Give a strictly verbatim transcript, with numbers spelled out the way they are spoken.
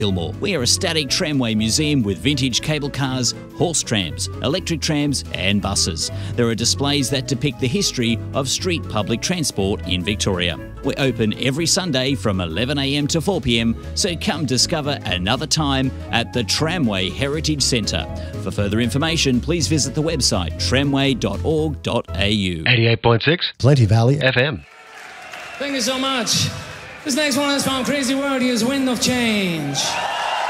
Gilmore. We are a static tramway museum with vintage cable cars, horse trams, electric trams and buses. There are displays that depict the history of street public transport in Victoria. We're open every Sunday from eleven a m to four p m, so come discover another time at the Tramway Heritage Centre. For further information, please visit the website tramway dot org dot a u. eighty-eight point six Plenty Valley F M. Thank you so much. This next one is from Crazy World. Here's Wind of Change.